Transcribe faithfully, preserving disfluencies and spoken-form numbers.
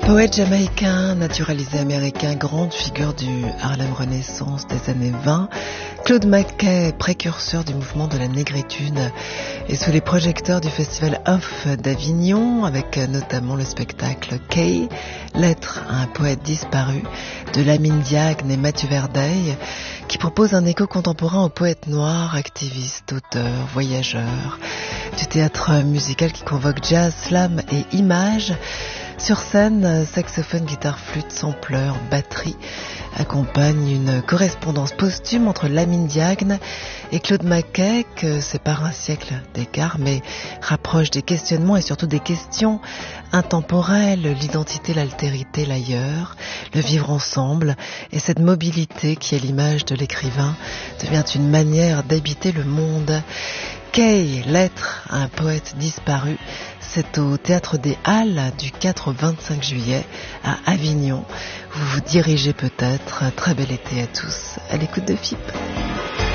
Poète jamaïcain, naturalisé américain, grande figure du Harlem Renaissance des années vingt, Claude McKay, précurseur du mouvement de la négritude, est sous les projecteurs du festival Off d'Avignon, avec notamment le spectacle Kay, lettre à un poète disparu, de Lamine Diagne et Mathieu Verdeil, qui propose un écho contemporain aux poètes noirs, activistes, auteurs, voyageurs, du théâtre musical qui convoque jazz, slam et images. Sur scène, saxophone, guitare, flûte, sampleur, batterie accompagnent une correspondance posthume entre Lamine Diagne et Claude McKay, que sépare un siècle d'écart, mais rapproche des questionnements et surtout des questions intemporelles, l'identité, l'altérité, l'ailleurs, le vivre ensemble, et cette mobilité qui est l'image de l'écrivain devient une manière d'habiter le monde. Kay, lettre à un poète disparu, c'est au Théâtre des Halles du quatre au vingt-cinq juillet à Avignon. Vous vous dirigez peut-être. Très bel été à tous, à l'écoute de F I P.